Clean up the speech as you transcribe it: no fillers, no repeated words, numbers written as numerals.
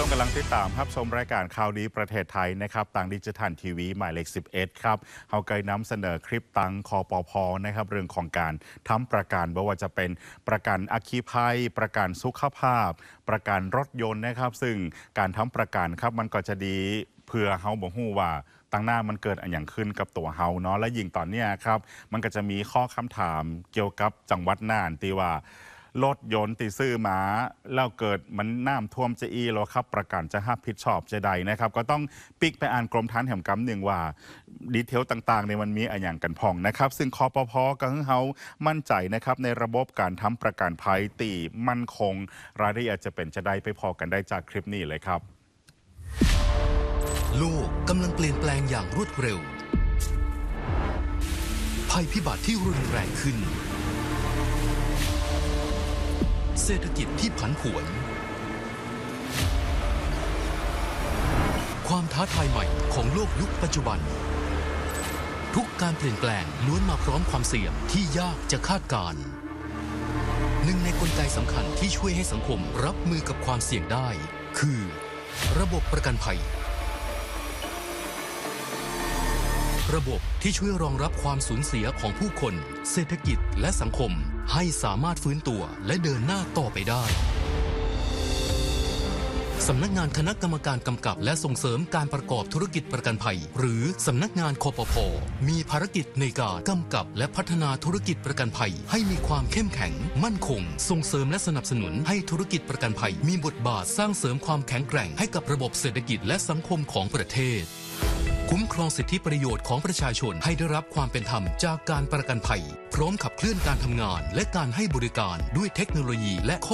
ชมกำลังติดตามรับชมรายการข่าวดีประเทศไทยนะครับต่างดิจิทัลทีวีหมายเลข11ครับเฮาเคยนำเสนอคลิปตังคอปพนะครับเรื่องของการทำประกันไม่ว่าจะเป็นประกันอัคคีภัยประกันสุขภาพประกันรถยนต์นะครับซึ่งการทำประกันครับมันก็จะดีเพื่อเฮาบ่ฮู้ว่าตั้งหน้ามันเกิดอะไรอย่างขึ้นกับตัวเฮาเนาะและยิ่งตอนนี้ครับมันก็จะมีข้อคำถามเกี่ยวกับจังหวัดน่านที่ว่ารถยนต์ติซื้อมาแล้วเกิดมันน้ำท่วมจะอีแล้วครับประกันจะรับผิดชอบจะใดนะครับก็ต้องปิกไปอ่านกรมธรรม์แห่งกำหนึ่งว่าดีเทลต่างๆในมันมีอะไรอย่างกันพองนะครับซึ่งคปพก็ให้เขามั่นใจนะครับในระบบการทำประกันภัยตีมั่นคงรายละเอียดจะเป็นจะได้ไปพอกันได้จากคลิปนี้เลยครับโลกกำลังเปลี่ยนแปลงอย่างรวดเร็วภัยพิบัติที่รุนแรงขึ้นเศรษฐกิจที่ผันผวนความท้าทายใหม่ของโลกยุคปัจจุบันทุกการเปลี่ยนแปลงล้วนมาพร้อมความเสี่ยงที่ยากจะคาดการณ์หนึ่งในกลไกสำคัญที่ช่วยให้สังคมรับมือกับความเสี่ยงได้คือระบบประกันภัยระบบที่ช่วยรองรับความสูญเสียของผู้คนเศรษฐกิจและสังคมให้สามารถฟื้นตัวและเดินหน้าต่อไปได้สำนักงานคณะกรรมการกำกับและส่งเสริมการประกอบธุรกิจประกันภัยหรือสำนักงานคปพ.มีภารกิจในการกำกับและพัฒนาธุรกิจประกันภัยให้มีความเข้มแข็งมั่นคงส่งเสริมและสนับสนุนให้ธุรกิจประกันภัยมีบทบาทสร้างเสริมความแข็งแกร่งให้กับระบบเศรษฐกิจและสังคมของประเทศคุ้มครองสิทธิประโยชน์ของประชาชนให้ได้รับความเป็นธรรมจากการประกันภัยพร้อมขับเคลื่อนการทำงานและการให้บริการด้วยเทคโนโลยีและ